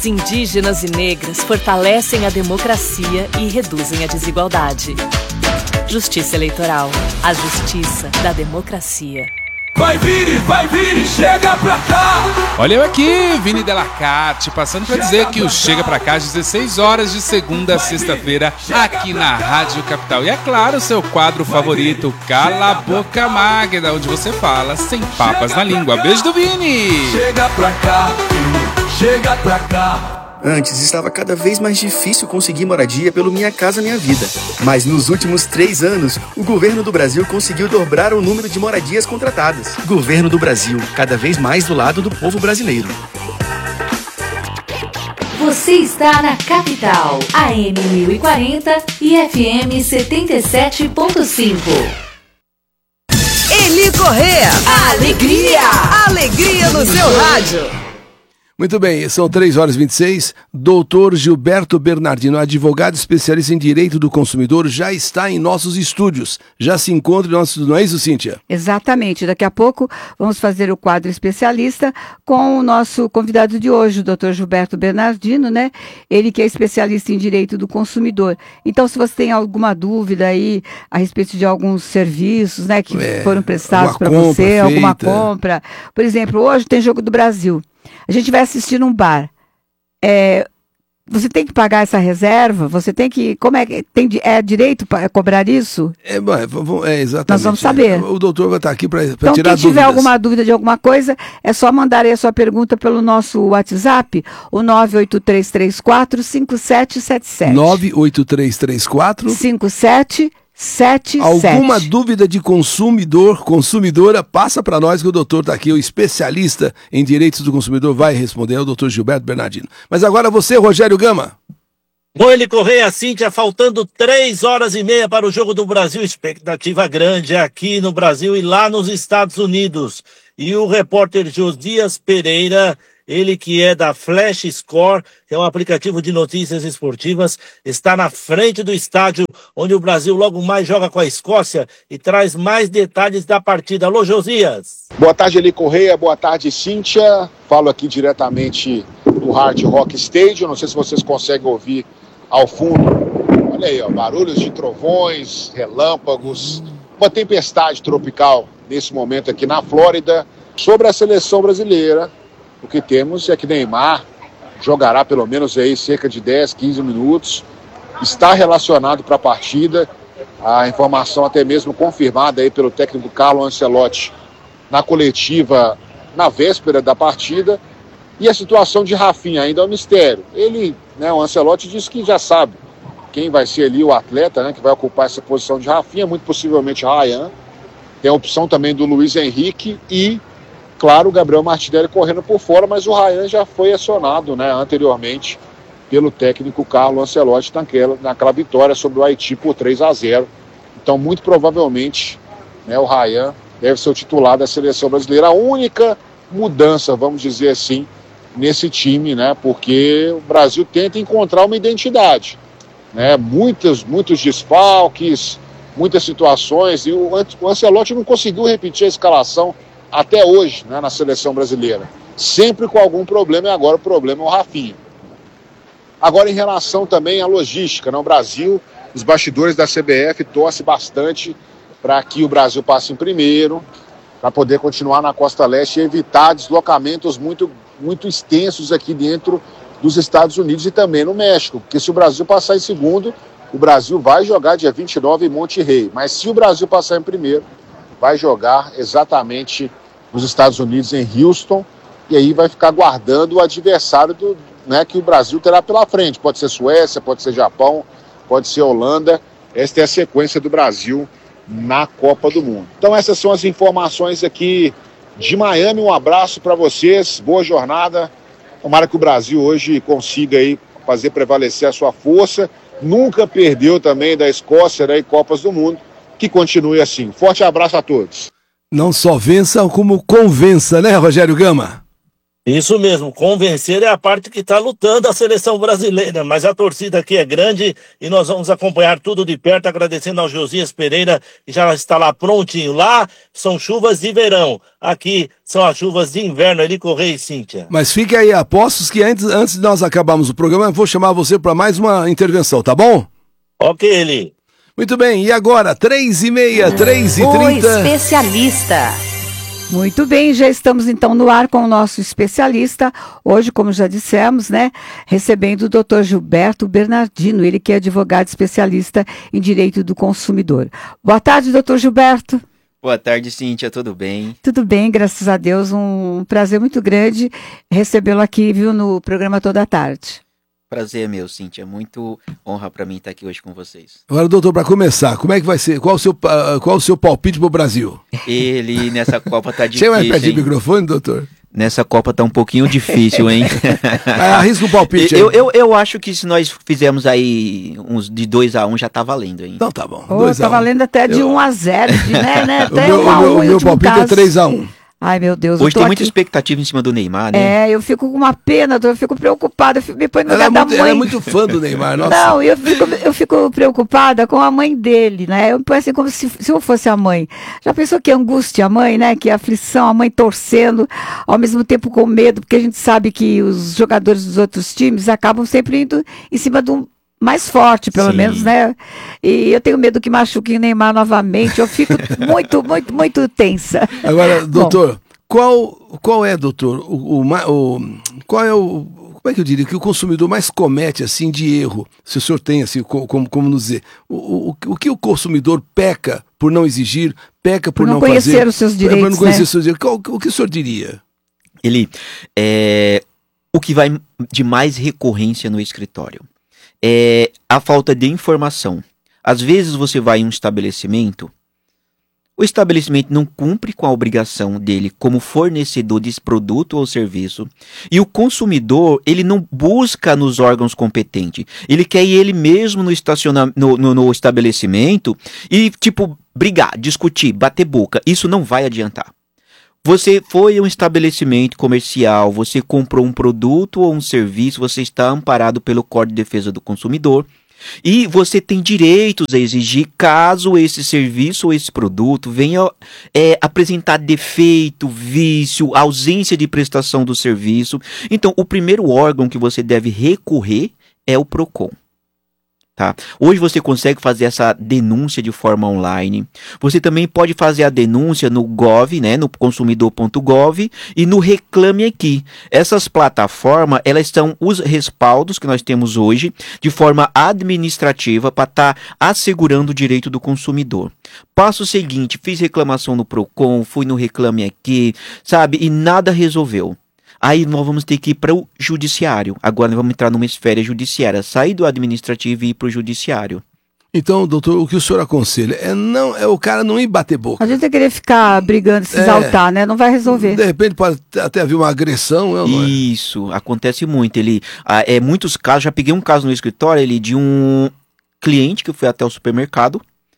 Indígenas e negras fortalecem a democracia e reduzem a desigualdade. Justiça Eleitoral, a justiça da democracia. Vai vir, chega pra cá! Olha eu aqui, Vini Delacarte, passando pra dizer que o Chega Pra Cá às 16 horas de segunda a sexta-feira, aqui na Rádio Capital. E é claro, seu quadro favorito, Cala a Boca Magda, onde você fala sem papas na língua. Beijo do Vini! Chega pra cá, chega pra cá. Antes estava cada vez mais difícil conseguir moradia pelo Minha Casa Minha Vida. Mas nos últimos 3 anos, o governo do Brasil conseguiu dobrar o número de moradias contratadas. Governo do Brasil, cada vez mais do lado do povo brasileiro. Você está na Capital, AM 1040 e FM 77.5. Eli Corrêa, alegria no seu rádio. Muito bem, são 3h26. Doutor Gilberto Bernardino, advogado especialista em direito do consumidor, já está em nossos estúdios. Já se encontra em nossos... Não é isso, Cíntia? Exatamente. Daqui a pouco vamos fazer o quadro especialista com o nosso convidado de hoje, o doutor Gilberto Bernardino, né? Ele que é especialista em direito do consumidor. Então, se você tem alguma dúvida aí a respeito de alguns serviços, né, que foram prestados para você, alguma compra. Por exemplo, hoje tem Jogo do Brasil. A gente vai assistir num bar. Você tem que pagar essa reserva? Você tem que... Como é que tem direito para cobrar isso? Exatamente. Nós vamos saber. O doutor vai estar aqui para tirar dúvidas. Então, quem tiver alguma dúvida de alguma coisa, é só mandar aí a sua pergunta pelo nosso WhatsApp, o 98334-5777. 98334-5777. 77. Alguma dúvida de consumidora, passa para nós que o doutor está aqui, o especialista em direitos do consumidor vai responder, é o doutor Gilberto Bernardino. Mas agora você, Rogério Gama. Ele Correia, Cíntia, faltando 3h30 para o Jogo do Brasil, expectativa grande aqui no Brasil e lá nos Estados Unidos. E o repórter Josias Pereira, ele que é da Flash Score, que é um aplicativo de notícias esportivas, está na frente do estádio, onde o Brasil logo mais joga com a Escócia e traz mais detalhes da partida. Alô, Josias! Boa tarde, Eli Correia, boa tarde, Cíntia. Falo aqui diretamente do Hard Rock Stadium, não sei se vocês conseguem ouvir ao fundo. Olha aí, ó, barulhos de trovões, relâmpagos, uma tempestade tropical nesse momento aqui na Flórida. Sobre a seleção brasileira, o que temos é que Neymar jogará pelo menos aí cerca de 10, 15 minutos. Está relacionado para a partida. A informação até mesmo confirmada aí pelo técnico Carlo Ancelotti na coletiva na véspera da partida. E a situação de Rafinha ainda é um mistério. Ele, né, o Ancelotti disse que já sabe quem vai ser ali o atleta, né, que vai ocupar essa posição de Rafinha, muito possivelmente Ryan. Tem a opção também do Luiz Henrique e, claro, o Gabriel Martinelli correndo por fora, mas o Ryan já foi acionado, né, anteriormente pelo técnico Carlo Ancelotti naquela vitória sobre o Haiti por 3-0. Então, muito provavelmente, né, o Ryan deve ser o titular da seleção brasileira. A única mudança, vamos dizer assim, nesse time, né, porque o Brasil tenta encontrar uma identidade, né, muitos desfalques, muitas situações, e o Ancelotti não conseguiu repetir a escalação até hoje, né, na seleção brasileira. Sempre com algum problema, e agora o problema é o Rafinha. Agora, em relação também à logística, né, o Brasil, os bastidores da CBF torcem bastante para que o Brasil passe em primeiro, para poder continuar na Costa Leste e evitar deslocamentos muito extensos aqui dentro dos Estados Unidos e também no México, porque se o Brasil passar em segundo, o Brasil vai jogar dia 29 em Monte Rei, mas se o Brasil passar em primeiro, vai jogar exatamente nos Estados Unidos, em Houston, e aí vai ficar guardando o adversário né, que o Brasil terá pela frente. Pode ser Suécia, pode ser Japão, pode ser Holanda. Esta é a sequência do Brasil na Copa do Mundo. Então essas são as informações aqui de Miami. Um abraço para vocês, boa jornada. Tomara que o Brasil hoje consiga aí fazer prevalecer a sua força. Nunca perdeu também da Escócia, né, em Copas do Mundo. Que continue assim. Forte abraço a todos. Não só vença, como convença, né, Rogério Gama? Isso mesmo, convencer é a parte que está lutando a seleção brasileira, mas a torcida aqui é grande e nós vamos acompanhar tudo de perto, agradecendo ao Josias Pereira, que já está lá prontinho. Lá são chuvas de verão, aqui são as chuvas de inverno, Eli Correia e Cíntia. Mas fique aí a postos que antes de nós acabarmos o programa, eu vou chamar você para mais uma intervenção, tá bom? Ok, Eli. Muito bem, e agora, 3h30, 3h30. O especialista. Muito bem, já estamos então no ar com o nosso especialista. Hoje, como já dissemos, né, recebendo o Dr. Gilberto Bernardino, ele que é advogado especialista em direito do consumidor. Boa tarde, Dr. Gilberto. Boa tarde, Cíntia, tudo bem? Tudo bem, graças a Deus, um prazer muito grande recebê-lo aqui, viu, no programa Toda a Tarde. Prazer é meu, Cíntia, muito honra para mim estar aqui hoje com vocês. Agora, doutor, para começar, como é que vai ser? Qual o seu palpite pro Brasil? Ele nessa Copa tá difícil, Chega mais perto do microfone, doutor? Nessa Copa tá um pouquinho difícil, hein? Arrisca o palpite. Eu acho que se nós fizermos aí uns de 2-1 já tá valendo, hein? Então tá bom. Tá valendo até de 1-0, né? Até o meu palpite é 3-1. Ai, meu Deus. Hoje tem muita expectativa em cima do Neymar, É, né? eu fico com uma pena, eu fico preocupada, me põe no lugar da mãe. Ela é muito fã do Neymar, nossa. Não, eu fico preocupada com a mãe dele, né? Eu me põe assim como se eu fosse a mãe. Já pensou que angústia a mãe, né? Que aflição, a mãe torcendo, ao mesmo tempo com medo, porque a gente sabe que os jogadores dos outros times acabam sempre indo em cima do mais forte, pelo menos, né? E eu tenho medo que machuque o Neymar novamente. Eu fico muito tensa. Agora, doutor, qual é, doutor, qual é como é que eu diria, que o consumidor mais comete, assim, de erro? Se o senhor tem, assim, como nos dizer, o que o consumidor peca por não exigir, peca por não conhecer fazer, os seus direitos, por não conhecer né? os seus direitos. O que o senhor diria? O que vai de mais recorrência no escritório é a falta de informação. Às vezes você vai em um estabelecimento, o estabelecimento não cumpre com a obrigação dele como fornecedor desse produto ou serviço, e o consumidor, ele não busca nos órgãos competentes, ele quer ir ele mesmo no estabelecimento e, tipo, brigar, discutir, bater boca. Isso não vai adiantar. Você foi a um estabelecimento comercial, você comprou um produto ou um serviço, você está amparado pelo Código de Defesa do Consumidor e você tem direitos a exigir caso esse serviço ou esse produto venha apresentar defeito, vício, ausência de prestação do serviço. Então, o primeiro órgão que você deve recorrer é o PROCON. Tá? Hoje você consegue fazer essa denúncia de forma online. Você também pode fazer a denúncia no Gov, né, no consumidor.gov e no Reclame Aqui. Essas plataformas, elas são os respaldos que nós temos hoje de forma administrativa para estar assegurando o direito do consumidor. Passo seguinte, fiz reclamação no PROCON, fui no Reclame Aqui, sabe, e nada resolveu. Aí nós vamos ter que ir para o judiciário. Agora nós vamos entrar numa esfera judiciária, sair do administrativo e ir para o judiciário. Então, doutor, o que o senhor aconselha é o cara não ir bater boca. A gente vai querer ficar brigando, se exaltar, né? Não vai resolver. De repente pode até haver uma agressão, não é? Isso, acontece muito. Muitos casos, já peguei um caso no escritório de um cliente que foi até o supermercado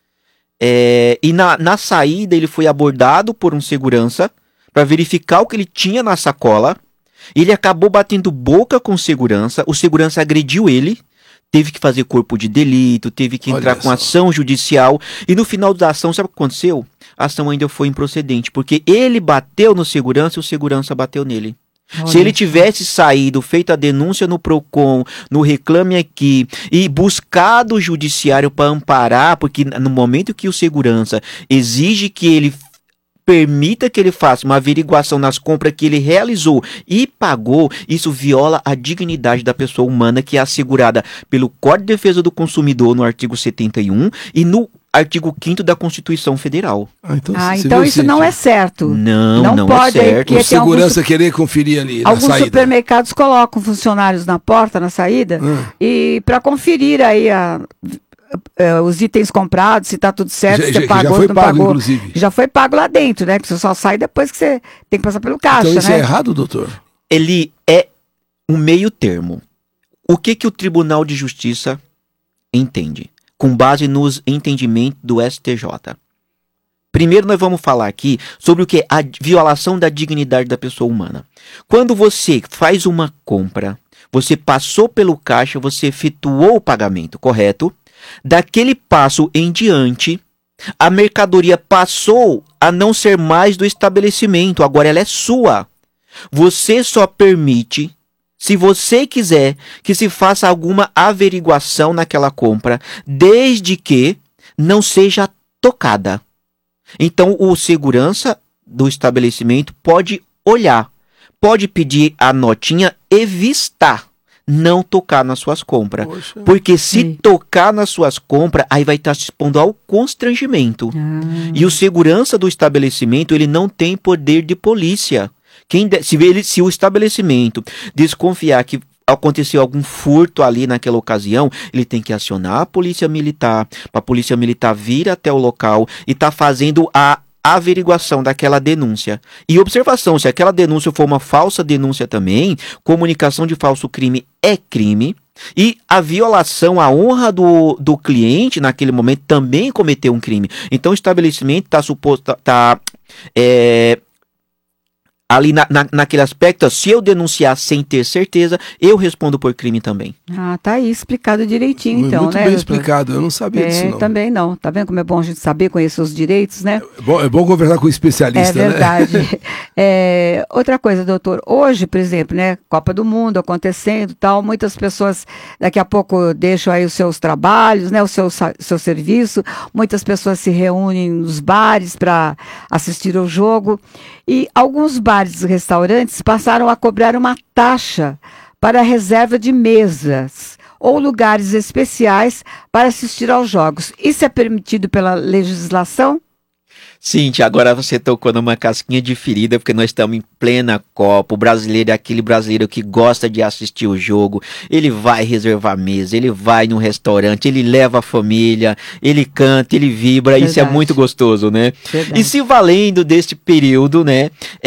e na saída ele foi abordado por um segurança para verificar o que ele tinha na sacola. Ele acabou batendo boca com o segurança agrediu ele, teve que fazer corpo de delito, teve que entrar com ação judicial, e no final da ação, sabe o que aconteceu? A ação ainda foi improcedente, porque ele bateu no segurança e o segurança bateu nele. Se ele tivesse saído, feito a denúncia no PROCON, no Reclame Aqui, e buscado o judiciário para amparar, porque no momento que o segurança exige que ele permita que ele faça uma averiguação nas compras que ele realizou e pagou, isso viola a dignidade da pessoa humana que é assegurada pelo Código de Defesa do Consumidor no artigo 71 e no artigo 5º da Constituição Federal. Então isso não é certo. Não pode, é certo. O segurança querer conferir ali alguns na saída. Supermercados colocam funcionários na porta, na saída, e para conferir aí os itens comprados, se está tudo certo, se você pagou, já foi não pago, pagou. inclusive. Já foi pago lá dentro, né? Que você só sai depois que você tem que passar pelo caixa, então isso né? é errado, doutor? Ele é um meio termo. O que o Tribunal de Justiça entende? Com base nos entendimentos do STJ. Primeiro nós vamos falar aqui sobre o que é a violação da dignidade da pessoa humana. Quando você faz uma compra, você passou pelo caixa, você efetuou o pagamento, correto? Daquele passo em diante, a mercadoria passou a não ser mais do estabelecimento, agora ela é sua. Você só permite, se você quiser, que se faça alguma averiguação naquela compra, desde que não seja tocada. Então, o segurança do estabelecimento pode olhar, pode pedir a notinha evitar, não tocar nas suas compras. Poxa. Porque se tocar nas suas compras, aí vai estar se expondo ao constrangimento. E o segurança do estabelecimento, ele não tem poder de polícia. Se o estabelecimento desconfiar que aconteceu algum furto ali naquela ocasião, ele tem que acionar a polícia militar, para a polícia militar vir até o local e tá fazendo a averiguação daquela denúncia. E observação, se aquela denúncia for uma falsa denúncia também, comunicação de falso crime é crime, e a violação à honra do cliente naquele momento também cometeu um crime. Então o estabelecimento está suposto ali naquele aspecto, se eu denunciar sem ter certeza, eu respondo por crime também. Tá aí explicado direitinho, então, muito né? Muito bem doutor? explicado, eu não sabia disso, não. Também não, tá vendo como é bom a gente saber, conhecer os direitos, né? É bom conversar com o especialista, né? É verdade. Outra coisa, doutor, hoje, por exemplo, né, Copa do Mundo acontecendo, tal, muitas pessoas daqui a pouco deixam aí os seus trabalhos, né, o seu serviço, muitas pessoas se reúnem nos bares para assistir ao jogo, e alguns bares e restaurantes passaram a cobrar uma taxa para a reserva de mesas ou lugares especiais para assistir aos jogos. Isso é permitido pela legislação? Cíntia, agora você tocou numa casquinha de ferida, porque nós estamos em plena Copa. O brasileiro é aquele brasileiro que gosta de assistir o jogo, ele vai reservar mesa, ele vai num restaurante, ele leva a família, ele canta, ele vibra. Verdade. Isso é muito gostoso, né? Verdade. E se valendo deste período, né,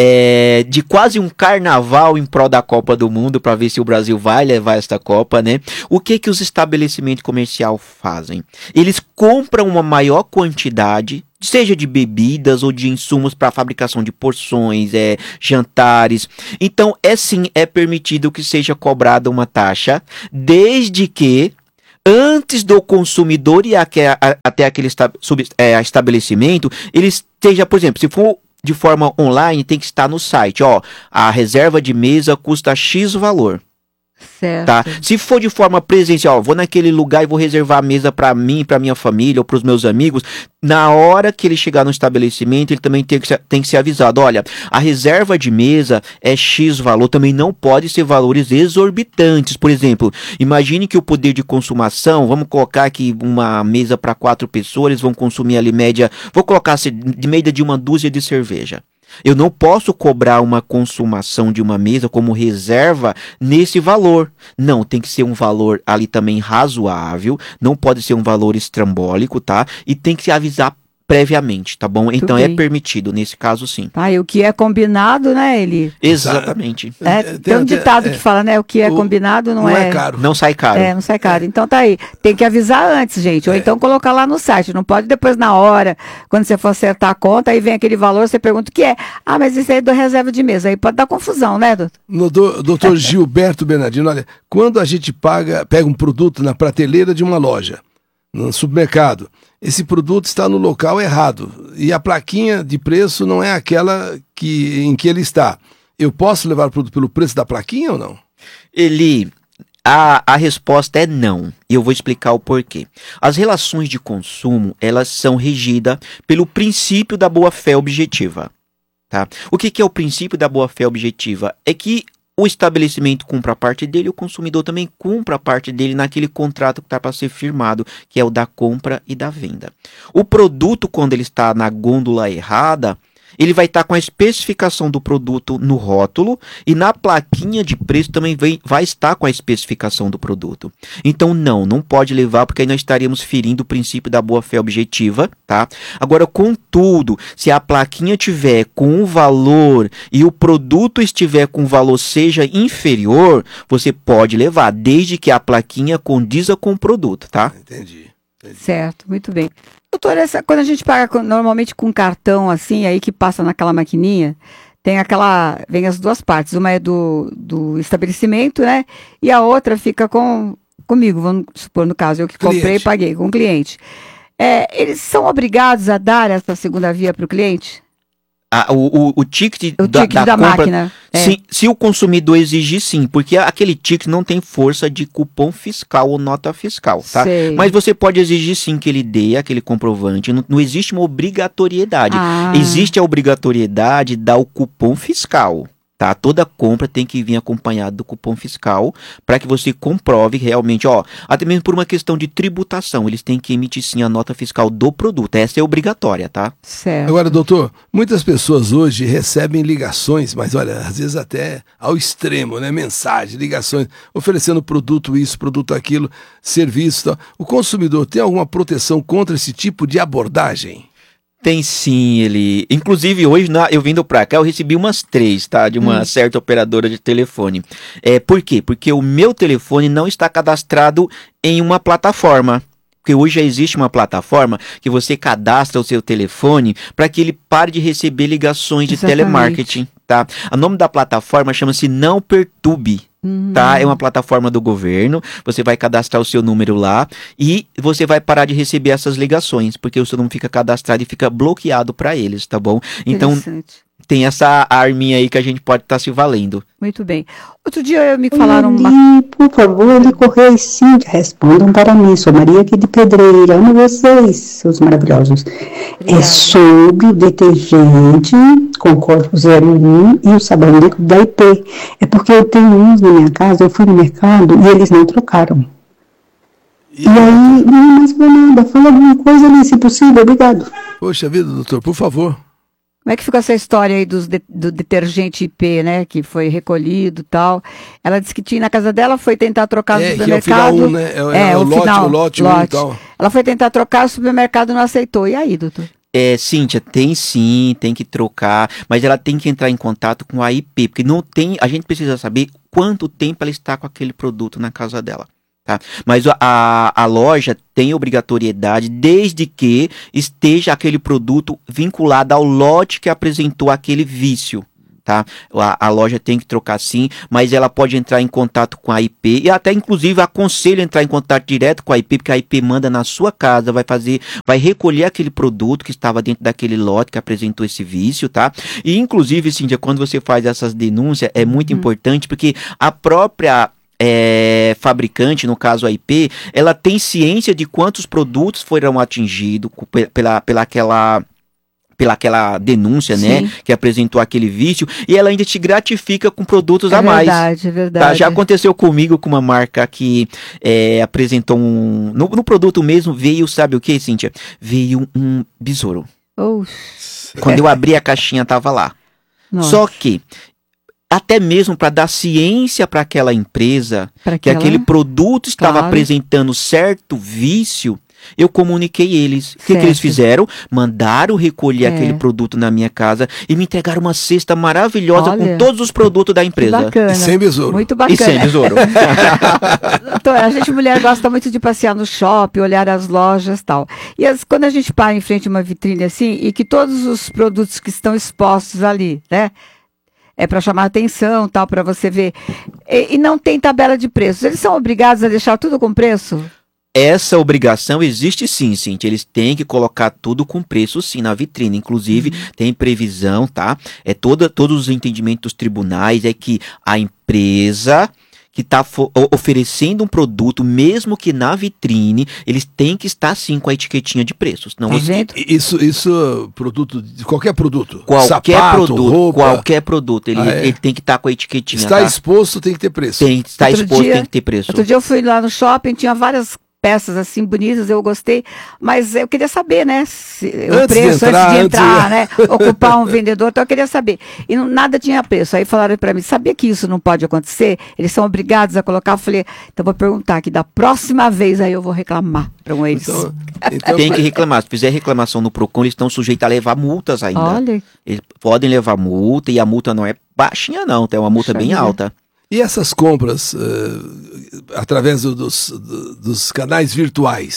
de quase um carnaval em prol da Copa do Mundo, para ver se o Brasil vai levar esta Copa, né? O que os estabelecimentos comerciais fazem? Eles compram uma maior quantidade, seja de bebidas ou de insumos para a fabricação de porções, jantares. Então, é permitido que seja cobrada uma taxa, desde que antes do consumidor ir até aquele estabelecimento, ele esteja, por exemplo, se for de forma online, tem que estar no site, a reserva de mesa custa X valor. Certo. Tá? Se for de forma presencial, vou naquele lugar e vou reservar a mesa para mim, para minha família ou para os meus amigos, na hora que ele chegar no estabelecimento, ele também tem que ser avisado, olha, a reserva de mesa é X valor, também não pode ser valores exorbitantes. Por exemplo, imagine que o poder de consumação, vamos colocar aqui uma mesa para 4 pessoas, eles vão consumir ali média, vou colocar de média de 1 dúzia de cerveja. Eu não posso cobrar uma consumação de uma mesa como reserva nesse valor. Não, tem que ser um valor ali também razoável, não pode ser um valor estrambólico, tá? E tem que se avisar previamente, tá bom? Então é permitido, nesse caso sim. E o que é combinado, né, Eli? Exatamente. Tem um ditado que fala, né, o que é combinado não é caro. Não sai caro. Não sai caro. Então tá aí. Tem que avisar antes, gente. Ou então colocar lá no site. Não pode depois na hora, quando você for acertar a conta, aí vem aquele valor, você pergunta o que é. Mas isso aí é do reserva de mesa. Aí pode dar confusão, né, doutor? Doutor Gilberto Bernardino, olha, quando a gente pega um produto na prateleira de uma loja, no supermercado, esse produto está no local errado e a plaquinha de preço não é aquela em que ele está. Eu posso levar o produto pelo preço da plaquinha ou não? Eli, a resposta é não. E eu vou explicar o porquê. As relações de consumo, elas são regidas pelo princípio da boa-fé objetiva. Tá? O que é o princípio da boa-fé objetiva? É que o estabelecimento cumpra a parte dele, o consumidor também cumpra a parte dele naquele contrato que está para ser firmado, que é o da compra e da venda. O produto, quando ele está na gôndola errada, ele vai estar com a especificação do produto no rótulo e na plaquinha de preço também vai estar com a especificação do produto. Então não pode levar, porque aí nós estaríamos ferindo o princípio da boa-fé objetiva, tá? Agora, contudo, se a plaquinha tiver com um valor e o produto estiver com um valor seja inferior, você pode levar, desde que a plaquinha condiza com o produto, tá? Entendi. Certo, muito bem. Doutor, quando a gente paga normalmente com cartão, assim, aí que passa naquela maquininha, vem as duas partes. Uma é do estabelecimento, né? E a outra fica comigo, vamos supor, no caso, eu que comprei e paguei com o cliente. Eles são obrigados a dar essa segunda via para o cliente? O ticket da compra, máquina. Sim, se o consumidor exigir, sim, porque aquele ticket não tem força de cupom fiscal ou nota fiscal, tá? Sei. Mas você pode exigir, sim, que ele dê aquele comprovante. Não existe uma obrigatoriedade. Existe a obrigatoriedade de dar o cupom fiscal. Tá? Toda compra tem que vir acompanhada do cupom fiscal para que você comprove realmente, até mesmo por uma questão de tributação, eles têm que emitir sim a nota fiscal do produto. Essa é obrigatória, tá? Certo. Agora, doutor, muitas pessoas hoje recebem ligações, mas olha, às vezes até ao extremo, né? Mensagem, ligações, oferecendo produto isso, produto aquilo, serviço, tal. O consumidor tem alguma proteção contra esse tipo de abordagem? Tem sim, ele. Inclusive, hoje, eu vindo pra cá, eu recebi umas 3, tá? De uma certa operadora de telefone. Por quê? Porque o meu telefone não está cadastrado em uma plataforma. Porque hoje já existe uma plataforma que você cadastra o seu telefone para que ele pare de receber ligações de telemarketing, tá? O nome da plataforma chama-se Não Perturbe. Tá? É uma plataforma do governo, você vai cadastrar o seu número lá e você vai parar de receber essas ligações, porque o seu número fica cadastrado e fica bloqueado para eles, tá bom? Então, tem essa arminha aí que a gente pode estar se valendo. Muito bem. Outro dia me falaram... Por favor, Eli Correia, Cíntia, respondam para mim. Sou Maria aqui de Pedreira. Amo vocês, seus maravilhosos. Obrigada. É sobre o detergente com corpo 01 e o sabão líquido da IP. É porque eu tenho uns na minha casa, eu fui no mercado e eles não trocaram. E aí, não mais falou nada. Fala alguma coisa ali, se possível. Obrigado. Poxa vida, doutor, por favor. Como é que ficou essa história aí do detergente IP, né? Que foi recolhido e tal. Ela disse que tinha na casa dela, foi tentar trocar no supermercado. Que é o final 1, né? O lote 1 e tal. Ela foi tentar trocar, o supermercado não aceitou. E aí, doutor? Cíntia, tem sim, tem que trocar, mas ela tem que entrar em contato com a IP, porque não tem, a gente precisa saber quanto tempo ela está com aquele produto na casa dela. Tá? Mas a loja tem obrigatoriedade desde que esteja aquele produto vinculado ao lote que apresentou aquele vício. Tá? A loja tem que trocar sim, mas ela pode entrar em contato com a IP e até inclusive aconselho entrar em contato direto com a IP, porque a IP manda na sua casa, vai recolher aquele produto que estava dentro daquele lote que apresentou esse vício, tá? E inclusive, Cíntia, quando você faz essas denúncias é muito importante, porque a própria fabricante, no caso a IP, ela tem ciência de quantos produtos foram atingidos pela aquela denúncia, Sim. né, que apresentou aquele vício, e ela ainda te gratifica com produtos a mais. É verdade. Tá? Já aconteceu comigo com uma marca que apresentou no produto mesmo veio, sabe o que, Cíntia? Veio um besouro. Quando eu abri a caixinha, tava lá. Nossa. Só que até mesmo para dar ciência para aquela empresa que aquele produto estava apresentando certo vício, eu comuniquei eles. O que eles fizeram? Mandaram recolher aquele produto na minha casa e me entregaram uma cesta maravilhosa com todos os produtos da empresa. Bacana. E sem besouro. Muito bacana. E sem besouro. Doutor, a gente mulher gosta muito de passear no shopping, olhar as lojas e tal. E quando a gente para em frente a uma vitrine assim, e que todos os produtos que estão expostos ali, né? É para chamar atenção, tal, para você ver. E não tem tabela de preços. Eles são obrigados a deixar tudo com preço? Essa obrigação existe sim, Cíntia. Eles têm que colocar tudo com preço sim na vitrine. Inclusive, tem previsão, tá? Todos os entendimentos dos tribunais é que a empresa que está oferecendo um produto, mesmo que na vitrine, eles têm que estar sim com a etiquetinha de preços. Não Isso produto, de qualquer produto? Qualquer sapato, produto, roupa. qualquer produto. Ele tem que estar com a etiquetinha. Está exposto, tem que ter preço. Tem que ter preço. Outro dia eu fui lá no shopping, tinha várias peças assim bonitas, eu gostei, mas eu queria saber, né, o preço antes de entrar, né, ocupar um vendedor, então eu queria saber, e nada tinha preço. Aí falaram para mim, sabia que isso não pode acontecer? Eles são obrigados a colocar. Eu falei, então vou perguntar aqui, da próxima vez aí eu vou reclamar para eles. Então, tem que reclamar, se fizer reclamação no Procon, eles estão sujeitos a levar multas ainda. Olha. Eles podem levar multa, e a multa não é baixinha não, é uma multa bem alta. E essas compras através dos canais virtuais,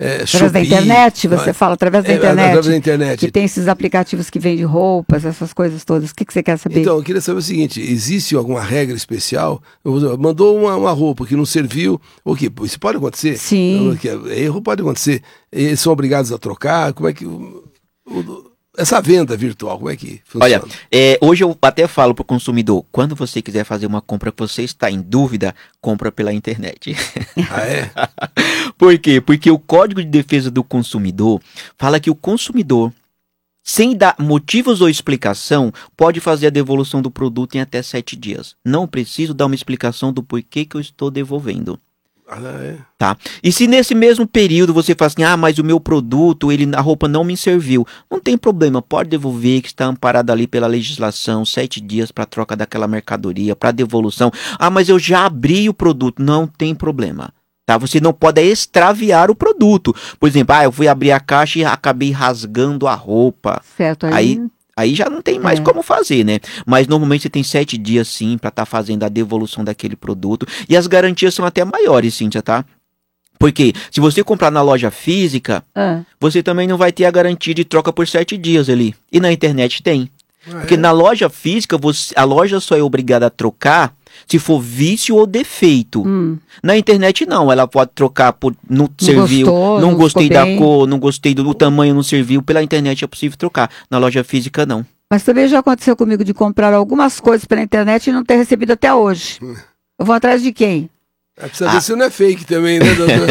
Através da internet, você fala através da internet. Através da internet. Que tem esses aplicativos que vendem roupas, essas coisas todas. O que você quer saber? Então, eu queria saber o seguinte, existe alguma regra especial? Mandou uma roupa que não serviu, o quê? Isso pode acontecer? Sim. Erro pode acontecer. Eles são obrigados a trocar? Como é que... essa venda virtual, como é que funciona? Olha, hoje eu até falo para o consumidor, quando você quiser fazer uma compra que você está em dúvida, compra pela internet. Ah, é? Por quê? Porque o Código de Defesa do Consumidor fala que o consumidor, sem dar motivos ou explicação, pode fazer a devolução do produto em até 7 dias. Não preciso dar uma explicação do porquê que eu estou devolvendo. Tá? E se nesse mesmo período você fala assim, mas o meu produto, a roupa não me serviu, não tem problema, pode devolver, que está amparado ali pela legislação, 7 dias para troca daquela mercadoria, para devolução. Mas eu já abri o produto, não tem problema. Tá? Você não pode extraviar o produto. Por exemplo, eu fui abrir a caixa e acabei rasgando a roupa. Certo, Aí já não tem mais como fazer, né? Mas normalmente você tem 7 dias sim para estar fazendo a devolução daquele produto. E as garantias são até maiores, Cíntia, tá? Porque se você comprar na loja física, você também não vai ter a garantia de troca por 7 dias ali. E na internet tem. Porque na loja física, a loja só é obrigada a trocar se for vício ou defeito. Na internet não, ela pode trocar por não serviu, não gostei da cor, não gostei do tamanho, não serviu. Pela internet é possível trocar, na loja física não. Mas também já aconteceu comigo de comprar algumas coisas pela internet e não ter recebido até hoje. Eu vou atrás de quem? Precisa ver se não é fake também, né, doutor?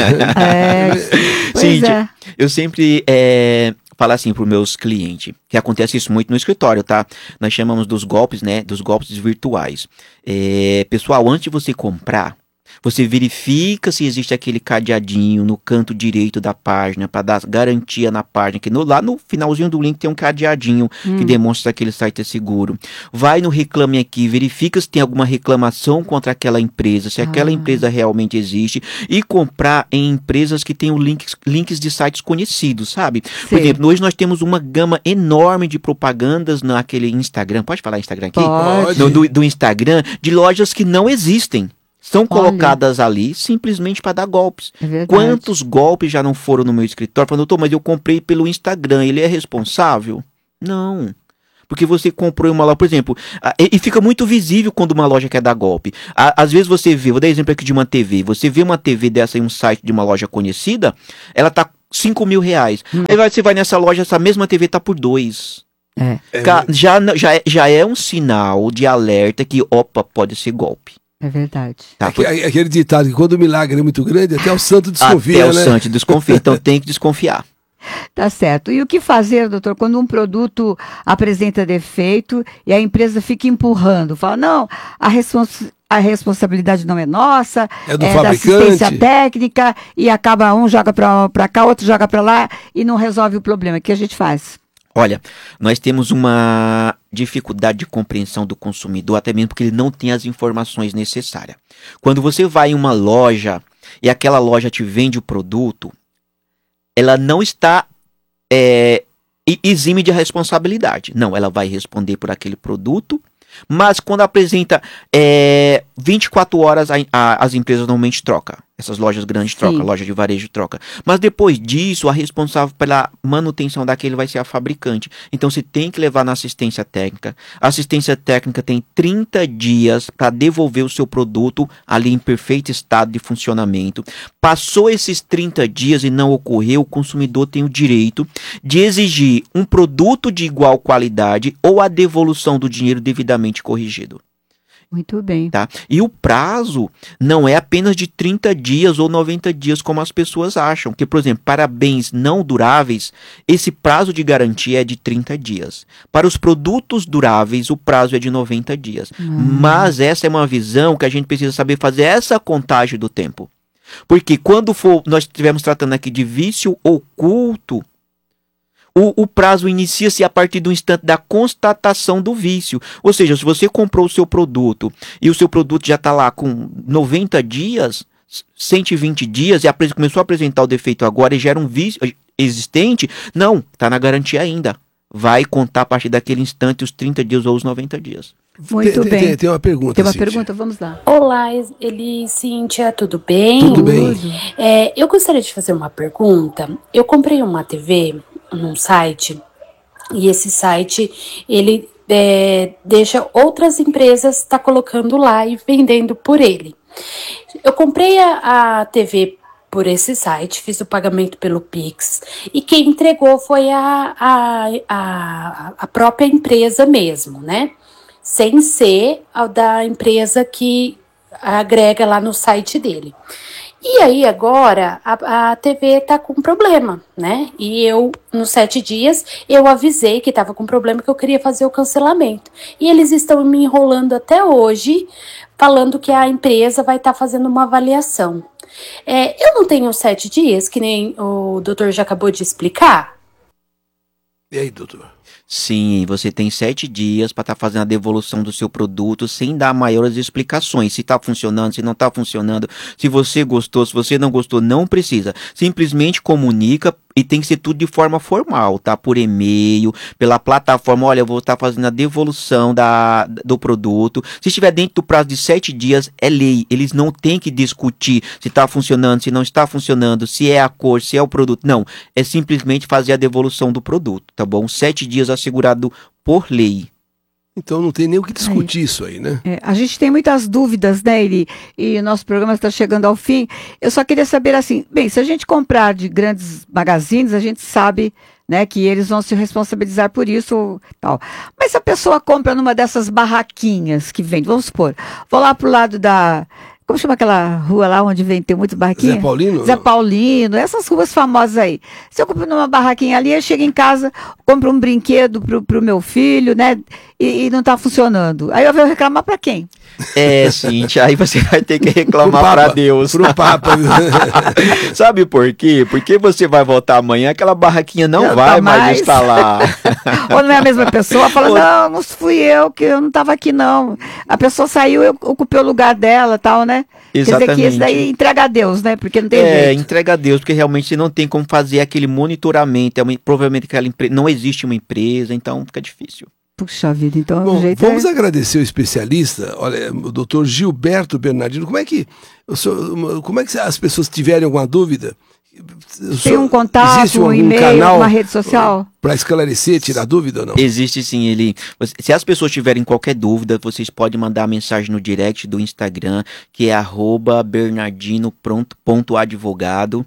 Cíntia, eu sempre falo assim para os meus clientes, que acontece isso muito no escritório, tá? Nós chamamos dos golpes, né? Dos golpes virtuais. Pessoal, antes de você comprar, você verifica se existe aquele cadeadinho no canto direito da página para dar garantia na página, que lá no finalzinho do link tem um cadeadinho que demonstra que aquele site é seguro. Vai no Reclame Aqui, verifica se tem alguma reclamação contra aquela empresa, se aquela empresa realmente existe, e comprar em empresas que tenham links de sites conhecidos, sabe? Por exemplo, hoje nós temos uma gama enorme de propagandas naquele Instagram, pode falar Instagram aqui? Pode. Do Instagram, de lojas que não existem. São colocadas ali simplesmente para dar golpes. Quantos golpes já não foram no meu escritório? Falando, doutor, mas eu comprei pelo Instagram, ele é responsável? Não. Porque você comprou uma loja, por exemplo, e fica muito visível quando uma loja quer dar golpe. Às vezes você vê, vou dar exemplo aqui de uma TV, você vê uma TV dessa em um site de uma loja conhecida, ela tá R$5.000. Aí você vai nessa loja, essa mesma TV tá por 2. Já é um sinal de alerta que, pode ser golpe. É verdade. Tá, aquele ditado que quando o milagre é muito grande, até o santo desconfia, Até o santo desconfia, então tem que desconfiar. Tá certo. E o que fazer, doutor, quando um produto apresenta defeito e a empresa fica empurrando? Fala, não, a responsabilidade não é nossa, é do da assistência técnica, e acaba um joga para cá, outro joga para lá e não resolve o problema. O que a gente faz? Olha, nós temos uma dificuldade de compreensão do consumidor, até mesmo porque ele não tem as informações necessárias. Quando você vai em uma loja e aquela loja te vende o produto, ela não está exime de responsabilidade. Não, ela vai responder por aquele produto, mas quando apresenta 24 horas, as empresas normalmente trocam. Essas lojas grandes trocam, loja de varejo troca. Mas depois disso, a responsável pela manutenção daquele vai ser a fabricante. Então você tem que levar na assistência técnica. A assistência técnica tem 30 dias para devolver o seu produto ali em perfeito estado de funcionamento. Passou esses 30 dias e não ocorreu, o consumidor tem o direito de exigir um produto de igual qualidade ou a devolução do dinheiro devidamente corrigido. Muito bem. Tá? E o prazo não é apenas de 30 dias ou 90 dias, como as pessoas acham. Que, por exemplo, para bens não duráveis, esse prazo de garantia é de 30 dias. Para os produtos duráveis, o prazo é de 90 dias. Mas essa é uma visão que a gente precisa saber fazer essa contagem do tempo. Porque quando nós estivermos tratando aqui de vício oculto, o prazo inicia-se a partir do instante da constatação do vício. Ou seja, se você comprou o seu produto e o seu produto já está lá com 90 dias, 120 dias, e começou a apresentar o defeito agora e gera um vício existente, não, está na garantia ainda. Vai contar a partir daquele instante os 30 dias ou os 90 dias. Muito bem. Tem uma pergunta, Tem uma Cíntia. pergunta, vamos lá. Olá, Cíntia, tudo bem? Tudo bem. Eu gostaria de fazer uma pergunta. Eu comprei uma TV num site e esse site, ele deixa outras empresas tá colocando lá e vendendo por ele. Eu comprei a TV por esse site, fiz o pagamento pelo Pix e quem entregou foi a própria empresa mesmo, né? Sem ser a da empresa que agrega lá no site dele. E aí agora a TV tá com problema, né? E eu, nos 7 dias, eu avisei que tava com problema, que eu queria fazer o cancelamento. E eles estão me enrolando até hoje, falando que a empresa vai estar fazendo uma avaliação. Eu não tenho 7 dias, que nem o doutor já acabou de explicar? E aí, doutor? Sim, você tem 7 dias para estar fazendo a devolução do seu produto sem dar maiores explicações. Se está funcionando, se não está funcionando, se você gostou, se você não gostou, não precisa. Simplesmente comunica e tem que ser tudo de forma formal, tá? Por e-mail, pela plataforma. Olha, eu vou estar fazendo a devolução do produto. Se estiver dentro do prazo de 7 dias, é lei. Eles não têm que discutir se está funcionando, se não está funcionando, se é a cor, se é o produto. Não, é simplesmente fazer a devolução do produto, tá bom? 7 dias assegurado por lei. Então não tem nem o que discutir isso aí, né? A gente tem muitas dúvidas, né, Eli? E o nosso programa está chegando ao fim. Eu só queria saber assim, bem, se a gente comprar de grandes magazines, a gente sabe, né, que eles vão se responsabilizar por isso, tal. Mas se a pessoa compra numa dessas barraquinhas que vende, vamos supor, vou lá pro lado da... Como chama aquela rua lá onde tem muitos barraquinhas? Zé Paulino? Zé Paulino, essas ruas famosas aí. Se eu compro numa barraquinha ali, eu chego em casa, compro um brinquedo pro meu filho, né? E não tá funcionando. Aí eu vou reclamar pra quem? Cíntia, aí você vai ter que reclamar pra Deus. Pro Papa. Sabe por quê? Porque você vai voltar amanhã, aquela barraquinha não vai mais estar lá. Ou não é a mesma pessoa, fala, não fui eu, que eu não tava aqui não. A pessoa saiu, eu ocupei o lugar dela, tal, né? Exatamente. Quer dizer que isso daí entrega a Deus, né? Porque não tem jeito. Entrega a Deus, porque realmente você não tem como fazer aquele monitoramento. Provavelmente aquela não existe uma empresa, então fica difícil. Puxa vida, então Bom, o jeito vamos agradecer o especialista, olha, o doutor Gilberto Bernardino. Como é que se as pessoas tiverem alguma dúvida? Tem um contato, um e-mail, uma rede social? Para esclarecer, tirar dúvida ou não? Existe sim, se as pessoas tiverem qualquer dúvida, vocês podem mandar mensagem no direct do Instagram, que é @bernardino.advogado.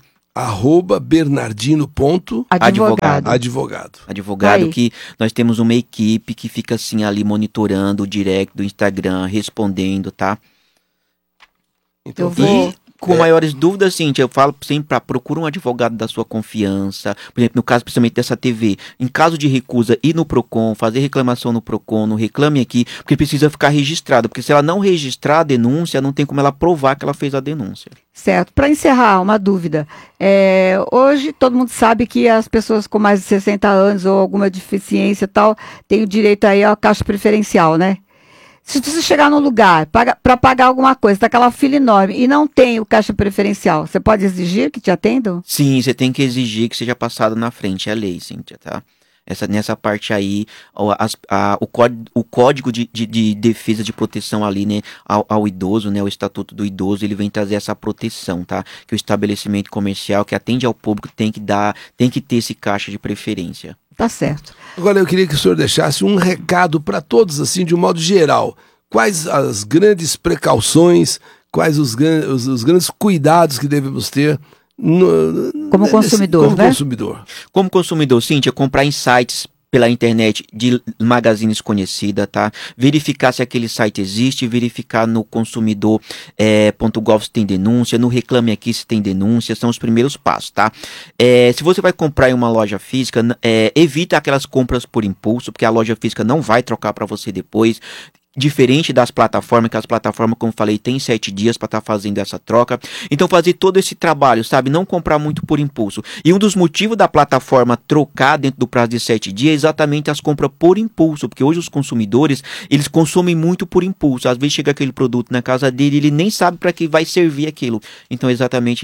@bernardino.advogado. Que nós temos uma equipe que fica assim ali monitorando o direct do Instagram, respondendo, tá? Então, com maiores dúvidas, Cíntia, eu falo sempre procura um advogado da sua confiança. Por exemplo, no caso principalmente dessa TV, em caso de recusa, ir no Procon, fazer reclamação no Procon, no Reclame Aqui, porque precisa ficar registrado, porque se ela não registrar a denúncia, não tem como ela provar que ela fez a denúncia. Certo. Para encerrar, uma dúvida. Hoje todo mundo sabe que as pessoas com mais de 60 anos ou alguma deficiência e tal, têm o direito aí à caixa preferencial, né? Se você chegar num lugar para pagar alguma coisa, tá aquela fila enorme e não tem o caixa preferencial, você pode exigir que te atendam? Sim, você tem que exigir que seja passado na frente, é a lei, Cíntia, tá? Nessa parte aí, o código de defesa de proteção ali, né, ao idoso, né, o Estatuto do Idoso, ele vem trazer essa proteção, tá? Que o estabelecimento comercial que atende ao público tem que ter esse caixa de preferência. Tá certo. Agora eu queria que o senhor deixasse um recado para todos, assim, de um modo geral. Quais as grandes precauções, quais os grandes cuidados que devemos ter como consumidor, né? Como consumidor, Cíntia, comprar em sites pela internet de magazines conhecida, tá? Verificar se aquele site existe, verificar no consumidor.gov se tem denúncia, no Reclame Aqui se tem denúncia, são os primeiros passos, tá? Se você vai comprar em uma loja física, evita aquelas compras por impulso, porque a loja física não vai trocar para você depois. Diferente das plataformas, que as plataformas, como falei, tem 7 dias para estar fazendo essa troca. Então fazer todo esse trabalho, sabe? Não comprar muito por impulso. E um dos motivos da plataforma trocar dentro do prazo de 7 dias é exatamente as compras por impulso. Porque hoje os consumidores, eles consomem muito por impulso. Às vezes chega aquele produto na casa dele e ele nem sabe para que vai servir aquilo. Então exatamente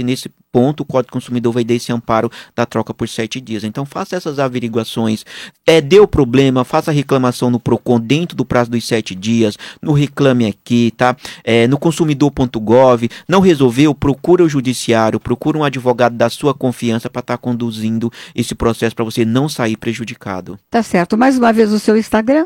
ponto, o Código Consumidor vai dar esse amparo da troca por 7 dias. Então faça essas averiguações, deu problema, faça a reclamação no PROCON dentro do prazo dos 7 dias, no Reclame Aqui, tá? No consumidor.gov, não resolveu, procura o judiciário, procura um advogado da sua confiança para estar conduzindo esse processo para você não sair prejudicado. Tá certo. Mais uma vez o seu Instagram?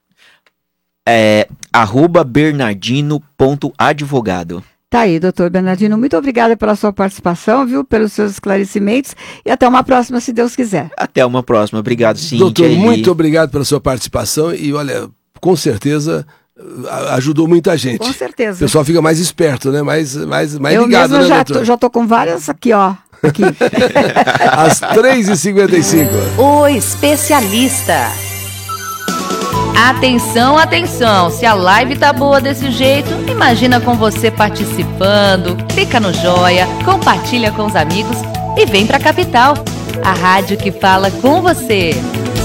@bernardino.advogado. Tá aí, doutor Bernardino, muito obrigada pela sua participação, viu, pelos seus esclarecimentos e até uma próxima, se Deus quiser. Até uma próxima, obrigado, Cíntia. Doutor, muito obrigado pela sua participação e olha, com certeza ajudou muita gente. Com certeza. O pessoal fica mais esperto, né, mais eu ligado, mesmo né, já tô com várias aqui, ó. Aqui. Às 3h55. O especialista. Atenção, atenção, se a live tá boa desse jeito, imagina com você participando, clica no joia, compartilha com os amigos e vem pra Capital, a rádio que fala com você.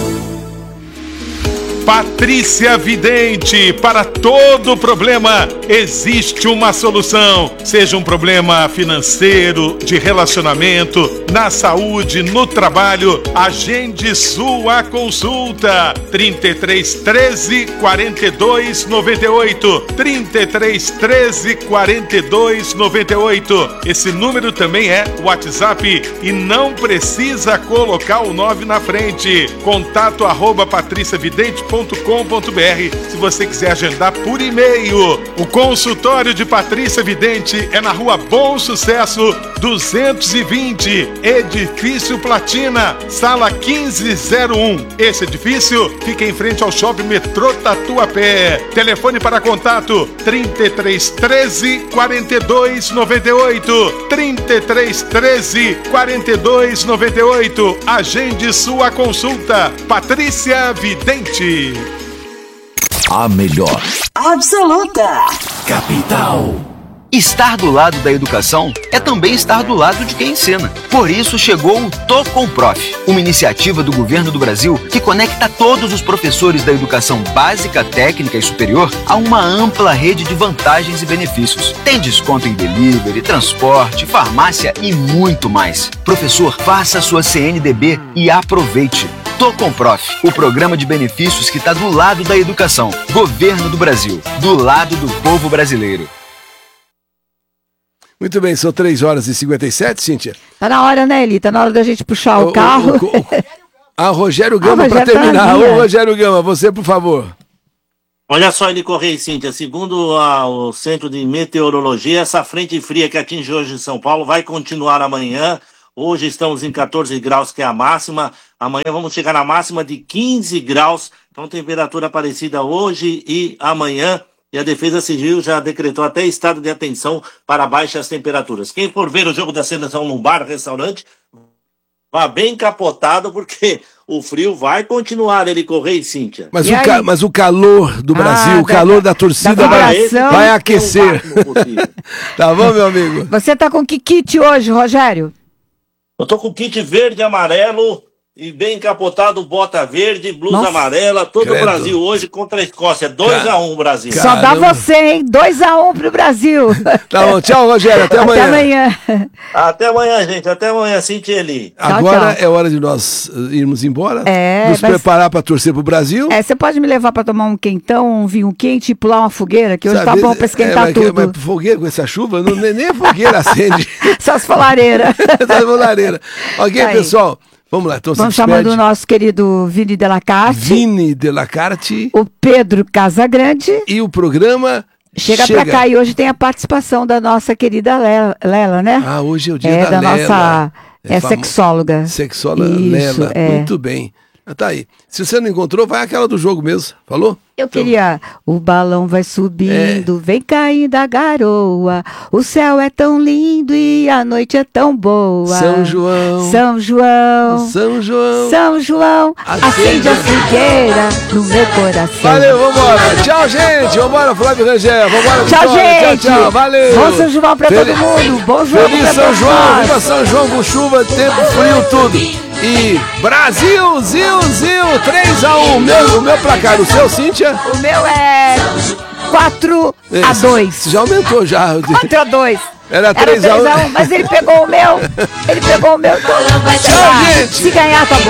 Patrícia Vidente, para todo problema existe uma solução. Seja um problema financeiro, de relacionamento, na saúde, no trabalho, agende sua consulta. 33 13 42 98. 33 13 42 98. Esse número também é WhatsApp e não precisa colocar o 9 na frente. Contato @patriciavidente.com.br se você quiser agendar por e-mail. O consultório de Patrícia Vidente é na Rua Bom Sucesso 220, Edifício Platina, sala 1501. Esse edifício fica em frente ao Shopping Metrô Tatuapé. Telefone para contato 33 13 42 98. 33 13 42 98. Agende sua consulta. Patrícia Vidente. A melhor. Absoluta. Capital. Estar do lado da educação é também estar do lado de quem ensina. Por isso chegou o Tô Com Prof, uma iniciativa do governo do Brasil que conecta todos os professores da educação básica, técnica e superior a uma ampla rede de vantagens e benefícios. Tem desconto em delivery, transporte, farmácia e muito mais. Professor, faça sua CNDB e aproveite. Tô Com Prof, o programa de benefícios que está do lado da educação. Governo do Brasil, do lado do povo brasileiro. Muito bem, são 3h57, Cíntia. Tá na hora, né, Eli? Tá na hora da gente puxar o carro. Rogério Gama, para terminar. Ô, Rogério Gama, você, por favor. Olha só, Eli Correia e Cíntia, segundo o Centro de Meteorologia, essa frente fria que atinge hoje São Paulo vai continuar amanhã. Hoje estamos em 14 graus, que é a máxima. Amanhã vamos chegar na máxima de 15 graus. Então, temperatura parecida hoje e amanhã. E a Defesa Civil já decretou até estado de atenção para baixas temperaturas. Quem for ver o jogo da seleção num bar, restaurante, vá bem capotado, porque o frio vai continuar, Eli Correia e Cíntia. Mas o calor do Brasil, o calor da torcida vai aquecer. Tá bom, meu amigo? Você tá com que kit hoje, Rogério? Eu tô com kit verde e amarelo e bem encapotado, bota verde, blusa amarela, todo o Brasil hoje contra a Escócia, 2-1 Brasil. Só dá você, hein? 2-1 pro Brasil. Tá bom, tchau, Rogério, até amanhã. Até amanhã. Até amanhã, gente, até amanhã, Cíntia e Eli. Agora é hora de nós irmos embora, nos preparar para torcer pro Brasil. Você pode me levar para tomar um quentão, um vinho quente e pular uma fogueira, que hoje tá bom para esquentar tudo. Mas fogueira com essa chuva, nem a fogueira acende. Só as lareiras. Só as lareiras. Ok, tá pessoal. Vamos lá, então vamos chamando o nosso querido Vini Delacarte. Vini Delacarte. O Pedro Casagrande. E o programa Chega pra cá. E hoje tem a participação da nossa querida Lela, né? Ah, hoje é o dia da Lela. Nossa sexóloga. Sexóloga Isso, Lela, muito bem. Tá aí. Se você não encontrou, vai aquela do jogo mesmo. Falou? Eu queria. O balão vai subindo, vem caindo a garoa. O céu é tão lindo e a noite é tão boa. São João. São João. São João. São João. Acende a fogueira no meu coração. Valeu, vambora. Tchau, gente. Vambora, Flávio Rangel. Vambora, tchau, Vitória. gente. Tchau, valeu. Bom São João pra todo mundo. Bom jogo. Feliz São João. Viva São João com chuva, tempo frio, tudo. E Brasil, Zil, 3-1. O meu placar, o seu, Cíntia? O meu é 4-2. Já aumentou, já. 4-2. Era 3-1. Mas ele pegou o meu. Tchau, gente. Se ganhar, tá bom.